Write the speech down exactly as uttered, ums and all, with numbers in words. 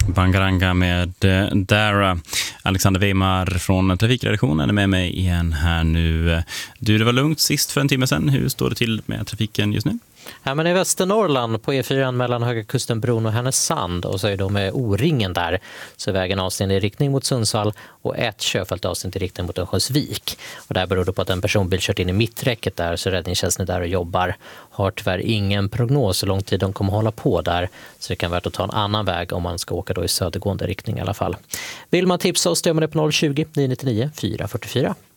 Bangaranga med Dara. Alexander Weimar från Trafikredaktionen är med mig igen här nu. Du, det var lugnt sist för en timme sedan. Hur står det till med trafiken just nu? Ja, men i Västernorrland på E fyra mellan Höga Kustenbron och Härnösand, och så är de med O-ringen där, så vägen avstånd i riktning mot Sundsvall och ett körfält avstånd i riktning mot Örnsköldsvik. Och det här beror på att en personbil kört in i mitträcket där, så räddningstjänsten är där och jobbar. Har tyvärr ingen prognos hur lång tid de kommer hålla på där, så det kan vara värt att ta en annan väg om man ska åka då i södergående riktning i alla fall. Vill man tipsa oss, gör man det på noll tjugo, nio nio nio, fyra fyra fyra.